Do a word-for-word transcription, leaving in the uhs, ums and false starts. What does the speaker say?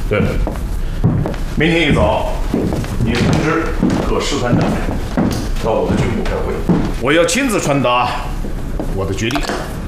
对，明天一早，你通知各师团长到我的军部开会，我要亲自传达我的决定。